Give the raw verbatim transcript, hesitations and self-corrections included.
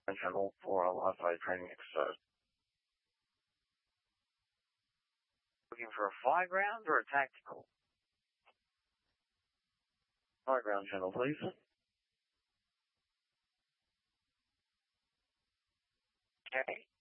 channel for a live fire training exercise. Looking for a fire ground or a tactical? Fire ground channel, please. Okay.